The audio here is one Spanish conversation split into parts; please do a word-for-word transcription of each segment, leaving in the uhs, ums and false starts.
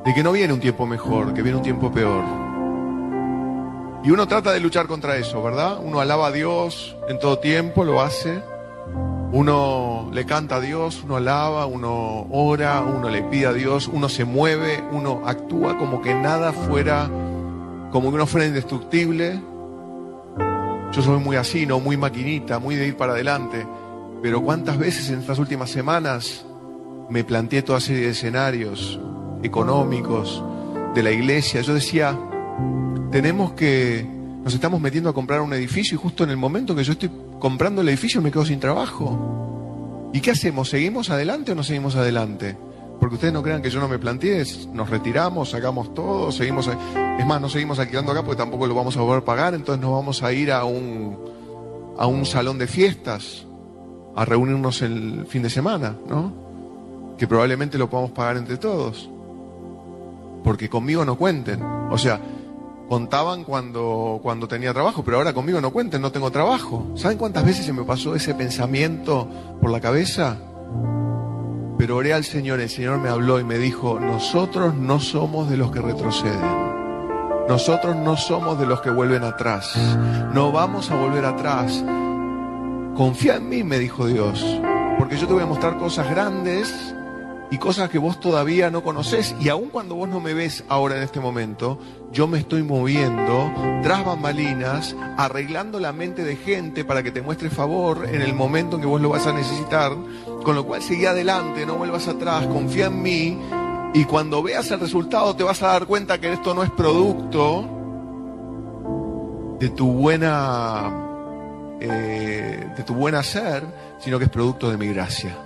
de que no viene un tiempo mejor, que viene un tiempo peor. Y uno trata de luchar contra eso, ¿verdad? Uno alaba a Dios en todo tiempo, lo hace. Uno le canta a Dios, uno alaba, uno ora, uno le pide a Dios, uno se mueve, uno actúa como que nada fuera, como que uno fuera indestructible. Yo soy muy así, ¿no? Muy maquinita, muy de ir para adelante. Pero ¿cuántas veces en estas últimas semanas me planteé toda serie de escenarios económicos de la iglesia? Yo decía, tenemos que, nos estamos metiendo a comprar un edificio y justo en el momento que yo estoy comprando el edificio me quedo sin trabajo. ¿Y qué hacemos? ¿Seguimos adelante o no seguimos adelante? Porque ustedes no crean que yo no me planteé, nos retiramos, sacamos todo, seguimos, es más, no seguimos alquilando acá porque tampoco lo vamos a poder pagar, entonces nos vamos a ir a un, a un salón de fiestas, a reunirnos el fin de semana, ¿no? Que probablemente lo podamos pagar entre todos. Porque conmigo no cuenten. O sea, contaban cuando, cuando tenía trabajo, pero ahora conmigo no cuenten, no tengo trabajo. ¿Saben cuántas veces se me pasó ese pensamiento por la cabeza? Pero oré al Señor, el Señor me habló y me dijo, nosotros no somos de los que retroceden. Nosotros no somos de los que vuelven atrás. No vamos a volver atrás. Confía en mí, me dijo Dios, porque yo te voy a mostrar cosas grandes y cosas que vos todavía no conocés. Y aun cuando vos no me ves ahora en este momento, yo me estoy moviendo tras bambalinas, arreglando la mente de gente para que te muestre favor en el momento en que vos lo vas a necesitar. Con lo cual seguí adelante, no vuelvas atrás, confía en mí. Y cuando veas el resultado te vas a dar cuenta que esto no es producto de tu buena, eh, de tu buen hacer, sino que es producto de mi gracia.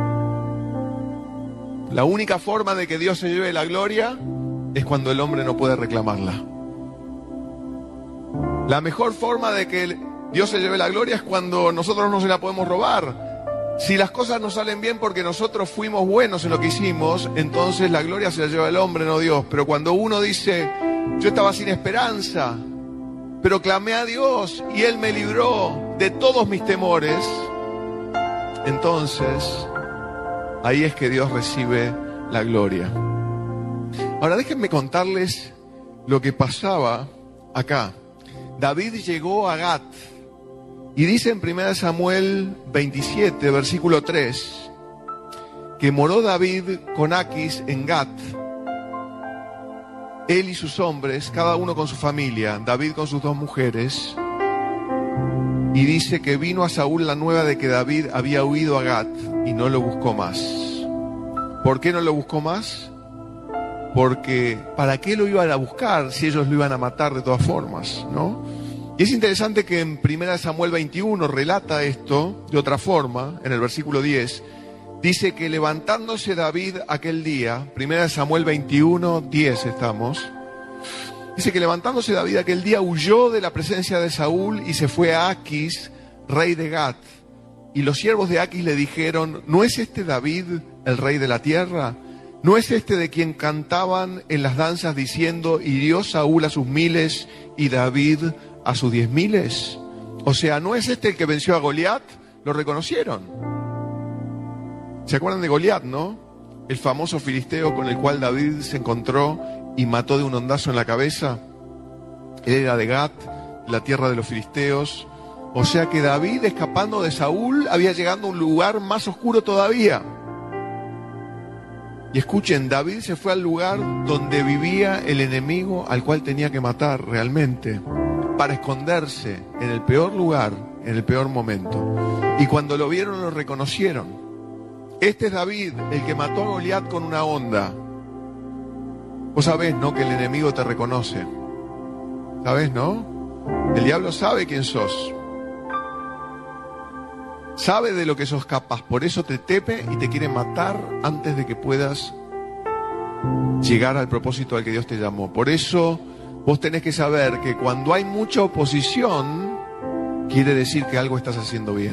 La única forma de que Dios se lleve la gloria es cuando el hombre no puede reclamarla. La mejor forma de que Dios se lleve la gloria es cuando nosotros no se la podemos robar. Si las cosas no salen bien porque nosotros fuimos buenos en lo que hicimos, entonces la gloria se la lleva el hombre, no Dios. Pero cuando uno dice, yo estaba sin esperanza, pero clamé a Dios y Él me libró de todos mis temores, entonces ahí es que Dios recibe la gloria. Ahora déjenme contarles lo que pasaba acá. David llegó a Gat. Y dice en primera Samuel veintisiete, versículo tres, que moró David con Aquis en Gat, él y sus hombres, cada uno con su familia, David con sus dos mujeres. Y dice que vino a Saúl la nueva de que David había huido a Gat y no lo buscó más. ¿Por qué no lo buscó más? Porque ¿para qué lo iban a buscar si ellos lo iban a matar de todas formas, ¿no? Y es interesante que en primera Samuel veintiuno relata esto de otra forma, en el versículo diez, dice que levantándose David aquel día, primera Samuel veintiuno, diez estamos, dice que levantándose David aquel día huyó de la presencia de Saúl y se fue a Aquis, rey de Gat. Y los siervos de Aquis le dijeron, ¿no es este David el rey de la tierra? ¿No es este de quien cantaban en las danzas diciendo, hirió Saúl a sus miles y David a sus diez miles? O sea, ¿no es este el que venció a Goliat? Lo reconocieron. ¿Se acuerdan de Goliat, no? El famoso filisteo con el cual David se encontró y mató de un hondazo en la cabeza. Él era de Gat, la tierra de los filisteos. O sea que David, escapando de Saúl, había llegado a un lugar más oscuro todavía. Y escuchen, David se fue al lugar donde vivía el enemigo al cual tenía que matar realmente, para esconderse en el peor lugar, en el peor momento. Y cuando lo vieron, lo reconocieron. Este es David, el que mató a Goliat con una honda. Vos sabés, ¿no?, que el enemigo te reconoce. ¿Sabés, no? El diablo sabe quién sos. Sabe de lo que sos capaz. Por eso te tepe y te quiere matar antes de que puedas llegar al propósito al que Dios te llamó. Por eso vos tenés que saber que cuando hay mucha oposición, quiere decir que algo estás haciendo bien.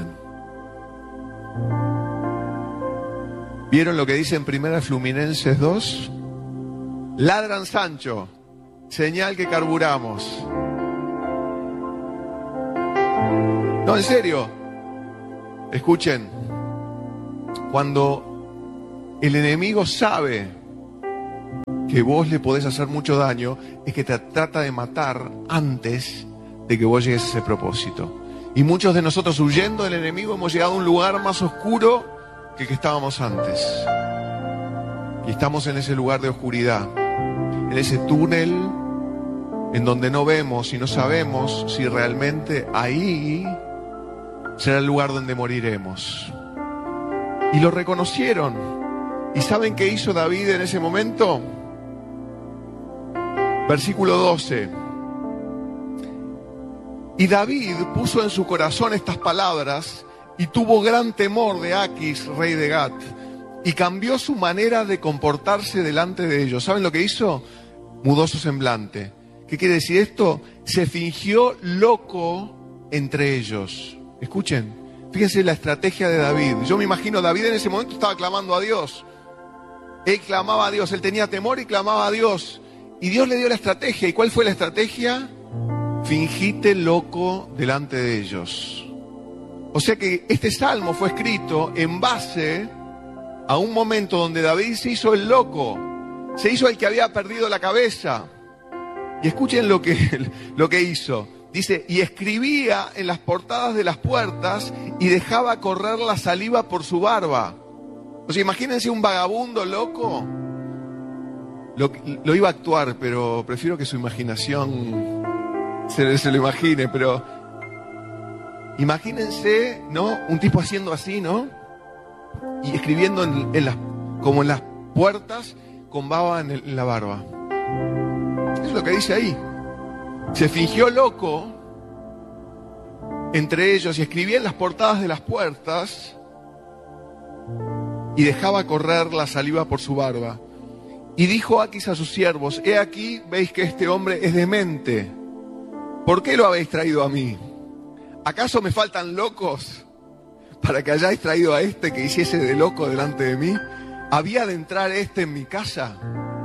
¿Vieron lo que dice en primera Fluminenses dos? Ladran Sancho, señal que carburamos. No, en serio. Escuchen, cuando el enemigo sabe que vos le podés hacer mucho daño es que te trata de matar antes de que vos llegues a ese propósito. Y muchos de nosotros, huyendo del enemigo, hemos llegado a un lugar más oscuro que el que estábamos antes. Y estamos en ese lugar de oscuridad, en ese túnel en donde no vemos y no sabemos si realmente ahí será el lugar donde moriremos. Y lo reconocieron. ¿Y saben qué hizo David en ese momento? Versículo doce. Y David puso en su corazón estas palabras y tuvo gran temor de Aquis, rey de Gat, y cambió su manera de comportarse delante de ellos. ¿Saben lo que hizo? Mudó su semblante. ¿Qué quiere decir esto? Se fingió loco entre ellos. Escuchen, fíjense la estrategia de David. Yo me imagino, David en ese momento estaba clamando a Dios. Él clamaba a Dios, él tenía temor y clamaba a Dios. Y Dios le dio la estrategia. ¿Y cuál fue la estrategia? Fingite loco delante de ellos. O sea que este salmo fue escrito en base a un momento donde David se hizo el loco, se hizo el que había perdido la cabeza. Y escuchen lo que, lo que hizo. Dice, y escribía en las portadas de las puertas y dejaba correr la saliva por su barba. O sea, imagínense un vagabundo loco. Lo, lo iba a actuar, pero prefiero que su imaginación se, se lo imagine, pero imagínense, ¿no? Un tipo haciendo así, ¿no? Y escribiendo en, en las, como en las puertas, con baba en, el, en la barba. Eso es lo que dice ahí. Se fingió loco entre ellos y escribía en las portadas de las puertas y dejaba correr la saliva por su barba. Y dijo Aquis a sus siervos, he aquí, veis que este hombre es demente. ¿Por qué lo habéis traído a mí? ¿Acaso me faltan locos para que hayáis traído a este que hiciese de loco delante de mí? ¿Había de entrar este en mi casa?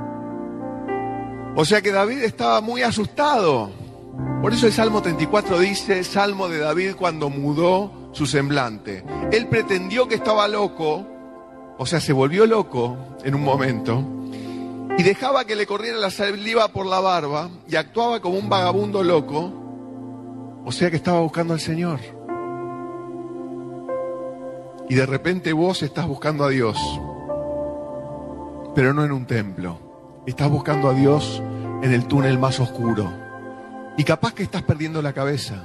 O sea que David estaba muy asustado. Por eso el Salmo treinta y cuatro dice, Salmo de David cuando mudó su semblante. Él pretendió que estaba loco, o sea, se volvió loco en un momento, y dejaba que le corriera la saliva por la barba, y actuaba como un vagabundo loco, o sea que estaba buscando al Señor. Y de repente vos estás buscando a Dios, pero no en un templo. Estás buscando a Dios en el túnel más oscuro. Y capaz que estás perdiendo la cabeza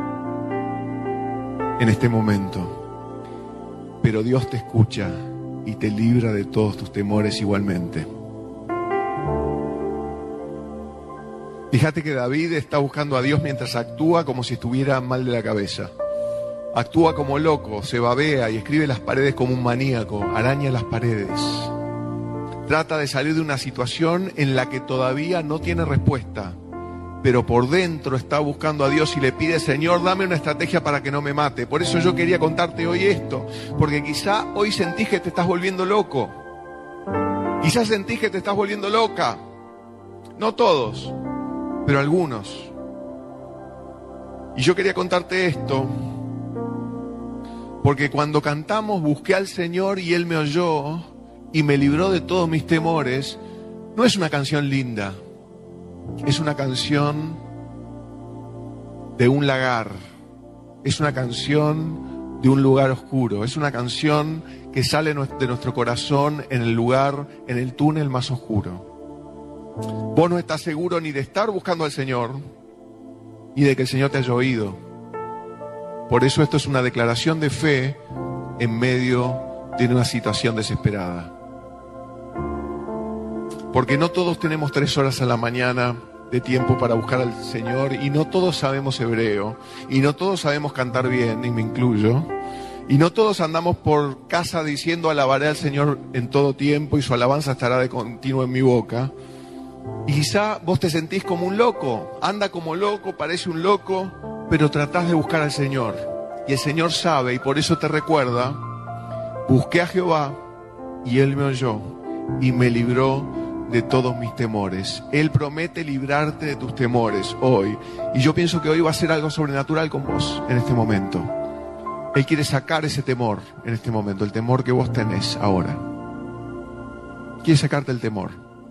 en este momento. Pero Dios te escucha y te libra de todos tus temores igualmente. Fíjate que David está buscando a Dios mientras actúa como si estuviera mal de la cabeza. Actúa como loco, se babea y escribe las paredes como un maníaco, araña las paredes. Trata de salir de una situación en la que todavía no tiene respuesta, pero por dentro está buscando a Dios y le pide, Señor, dame una estrategia para que no me mate. Por eso yo quería contarte hoy esto, porque quizá hoy sentís que te estás volviendo loco. Quizás sentís que te estás volviendo loca. No todos, pero algunos. Y yo quería contarte esto, porque cuando cantamos, busqué al Señor y Él me oyó y me libró de todos mis temores, no es una canción linda, es una canción de un lagar, es una canción de un lugar oscuro, es una canción que sale de nuestro corazón en el lugar, en el túnel más oscuro. Vos no estás seguro ni de estar buscando al Señor, ni de que el Señor te haya oído. Por eso esto es una declaración de fe en medio de una situación desesperada. Porque no todos tenemos tres horas a la mañana de tiempo para buscar al Señor, y no todos sabemos hebreo, y no todos sabemos cantar bien, y me incluyo, y no todos andamos por casa diciendo alabaré al Señor en todo tiempo y su alabanza estará de continuo en mi boca. Y quizá vos te sentís como un loco, anda como loco, parece un loco, pero tratás de buscar al Señor. Y el Señor sabe, y por eso te recuerda, busqué a Jehová y Él me oyó y me libró de todos mis temores. Él promete librarte de tus temores hoy. Y yo pienso que hoy va a ser algo sobrenatural con vos en este momento. Él quiere sacar ese temor en este momento, el temor que vos tenés ahora. Quiere sacarte el temor.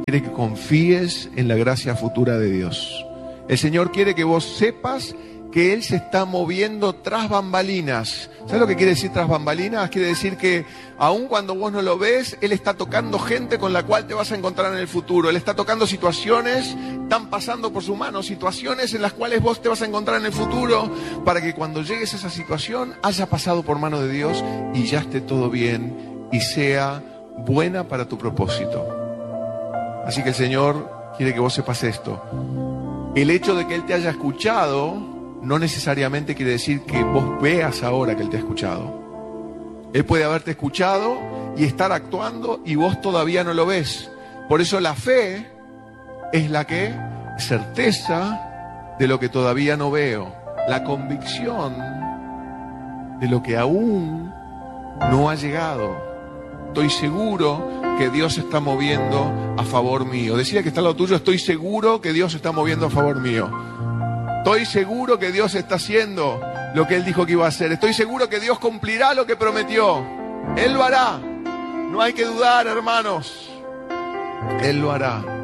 quiere que confíes en la gracia futura de Dios. El Señor quiere que vos sepas que Él se está moviendo tras bambalinas. ¿Sabes lo que quiere decir tras bambalinas? Quiere decir que aun cuando vos no lo ves, Él está tocando gente con la cual te vas a encontrar en el futuro. Él está tocando situaciones, están pasando por su mano, situaciones en las cuales vos te vas a encontrar en el futuro, para que cuando llegues a esa situación haya pasado por mano de Dios y ya esté todo bien y sea buena para tu propósito. Así que el Señor quiere que vos sepas esto. El hecho de que Él te haya escuchado no necesariamente quiere decir que vos veas ahora que Él te ha escuchado. Él puede haberte escuchado y estar actuando y vos todavía no lo ves. Por eso la fe es la que certeza de lo que todavía no veo, la convicción de lo que aún no ha llegado. Estoy seguro que Dios se está moviendo a favor mío. Decía que está al lado tuyo, estoy seguro que Dios se está moviendo a favor mío. Estoy seguro que Dios está haciendo lo que Él dijo que iba a hacer. Estoy seguro que Dios cumplirá lo que prometió. Él lo hará. No hay que dudar, hermanos. Él lo hará.